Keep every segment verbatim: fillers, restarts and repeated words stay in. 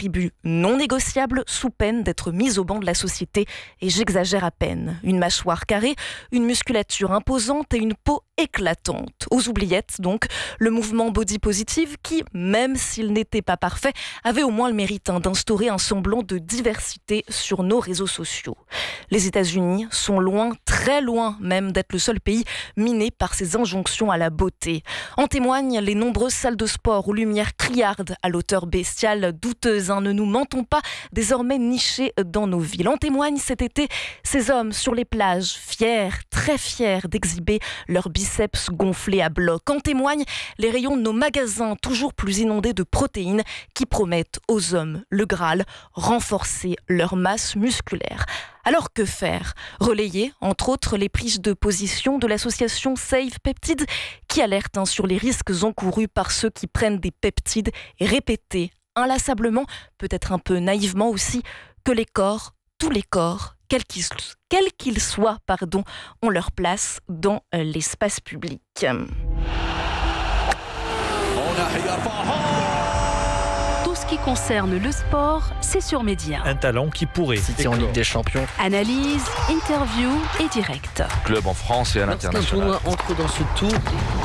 attribut non négociable sous peine d'être mise au banc de la société. Et j'exagère à peine. Une mâchoire carrée, une musculature imposante et une peau éclatante. Aux oubliettes, donc, le mouvement body positive qui, même s'il n'était pas parfait, avait au moins le mérite hein, d'instaurer un semblant de diversité sur nos réseaux sociaux. Les États-Unis sont loin, très loin même, d'être le seul pays miné par ces injonctions à la beauté. En témoignent les nombreuses salles de sport aux lumières criardes, à l'auteur bestiale douteuse. Hein, ne nous mentons pas, désormais nichées dans nos villes. En témoignent cet été ces hommes sur les plages, fiers, très fiers d'exhiber leurs biceps gonflés à bloc. En témoignent les rayons de nos magasins, toujours plus inondés de protéines, qui promettent aux hommes le Graal, renforcer leur masse musculaire. Alors que faire ? Relayer, entre autres, les prises de position de l'association Save Peptides, qui alerte hein, sur les risques encourus par ceux qui prennent des peptides et répéter inlassablement, peut-être un peu naïvement aussi, que les corps, tous les corps, quels qu'ils, quels qu'ils soient, pardon, ont leur place dans euh, l'espace public. Tout ce qui concerne le sport, c'est sur Média. Un talent qui pourrait cité en Ligue des Champions. Analyse, interview et direct. Club en France et à l'international. Lorsqu'un tournoi entre dans ce tour,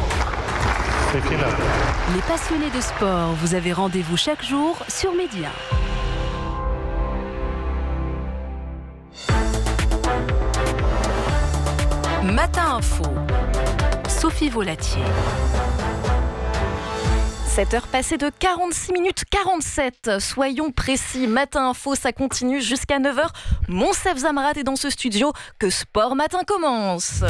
les passionnés de sport, vous avez rendez-vous chaque jour sur Média. Matin Info, Sophie Volatier. sept heures passées de quarante-six minutes quarante-sept, soyons précis. Matin Info, ça continue jusqu'à neuf heures. Monsef Zamrat est dans ce studio, que Sport Matin commence.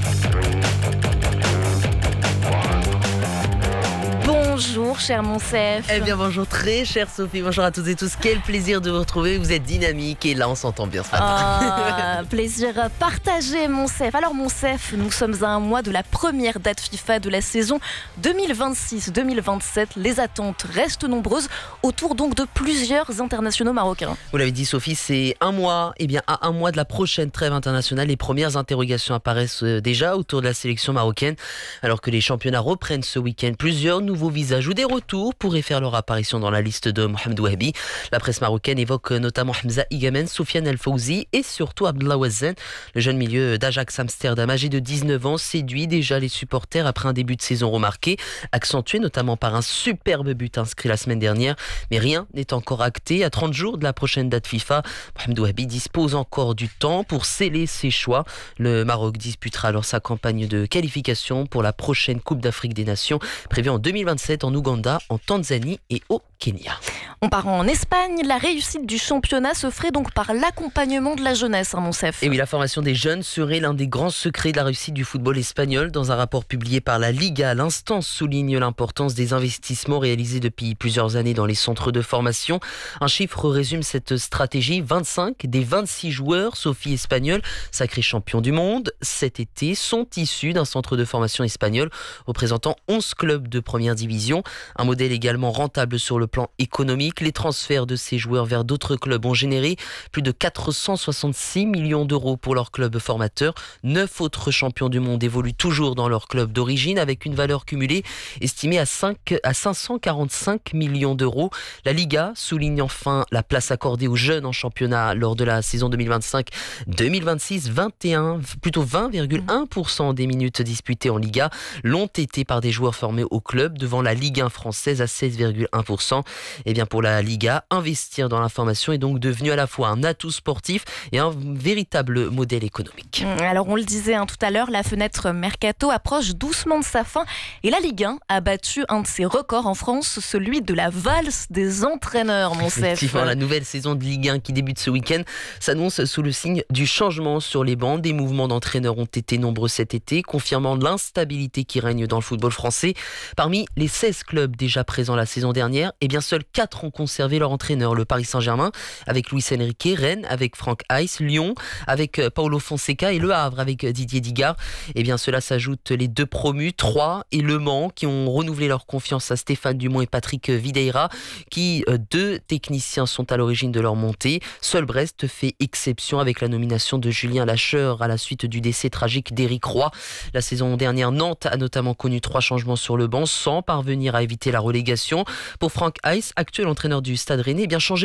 Bonjour cher Monsef. Eh bien bonjour très chère Sophie, bonjour à toutes et tous, quel plaisir de vous retrouver, vous êtes dynamique et là on s'entend bien ce matin. Ah, plaisir partagé Monsef. Alors Monsef, nous sommes à un mois de la première date FIFA de la saison deux mille vingt-six deux mille vingt-sept. Les attentes restent nombreuses autour donc de plusieurs internationaux marocains. Vous l'avez dit Sophie, c'est un mois, et bien à un mois de la prochaine trêve internationale, les premières interrogations apparaissent déjà autour de la sélection marocaine. Alors que les championnats reprennent ce week-end, plusieurs nouveaux visages ou des retours pourraient faire leur apparition dans la liste de Mohamed Wahabi. La presse marocaine évoque notamment Hamza Igamen, Soufiane El Fouzi et surtout Abdallah Ouazzane. Le jeune milieu d'Ajax Amsterdam, âgé de dix-neuf ans, séduit déjà les supporters après un début de saison remarqué, accentué notamment par un superbe but inscrit la semaine dernière. Mais rien n'est encore acté. À trente jours de la prochaine date FIFA, Mohamed Wahabi dispose encore du temps pour sceller ses choix. Le Maroc disputera alors sa campagne de qualification pour la prochaine Coupe d'Afrique des Nations, prévue en deux mille vingt-sept en Ouganda, en Tanzanie et au Kenya. On part en Espagne. La réussite du championnat se ferait donc par l'accompagnement de la jeunesse, hein, Monsef. Et oui, la formation des jeunes serait l'un des grands secrets de la réussite du football espagnol. Dans un rapport publié par la Liga, l'instance souligne l'importance des investissements réalisés depuis plusieurs années dans les centres de formation. Un chiffre résume cette stratégie. vingt-cinq des vingt-six joueurs, Sophie espagnole, sacrés champions du monde, cet été, sont issus d'un centre de formation espagnol représentant onze clubs de première division. Un modèle également rentable sur le plan économique. Les transferts de ces joueurs vers d'autres clubs ont généré plus de quatre cent soixante-six millions d'euros pour leur club formateur. Neuf autres champions du monde évoluent toujours dans leur club d'origine avec une valeur cumulée estimée à, cinq, à cinq cent quarante-cinq millions d'euros. La Liga souligne enfin la place accordée aux jeunes en championnat lors de la saison deux mille vingt-cinq deux mille vingt-six. vingt et un, plutôt vingt virgule un pour cent des minutes disputées en Liga l'ont été par des joueurs formés au club, devant la Ligue un française à seize virgule un pour cent. Et bien pour la Liga, investir dans la formation est donc devenu à la fois un atout sportif et un véritable modèle économique. Alors on le disait hein, tout à l'heure, la fenêtre Mercato approche doucement de sa fin et la Ligue un a battu un de ses records en France, celui de la valse des entraîneurs, Monsef. Effectivement, la nouvelle saison de Ligue un qui débute ce week-end s'annonce sous le signe du changement sur les bancs. Des mouvements d'entraîneurs ont été nombreux cet été, confirmant l'instabilité qui règne dans le football français. Parmi les seize clubs déjà présents la saison dernière, eh bien seuls quatre ont conservé leur entraîneur. Le Paris Saint-Germain avec Luis Enrique, Rennes avec Franck Heiss, Lyon avec Paulo Fonseca et Le Havre avec Didier Digard. Eh bien cela s'ajoute les deux promus, Troyes et Le Mans, qui ont renouvelé leur confiance à Stéphane Dumont et Patrick Videira, qui deux techniciens sont à l'origine de leur montée. Seul Brest fait exception avec la nomination de Julien Lacheur à la suite du décès tragique d'Éric Roy. La saison dernière, Nantes a notamment connu trois changements sur le banc sans parvenir à éviter la relégation. Pour Franck Heiss, actuel entraîneur du Stade Rennais, eh bien changé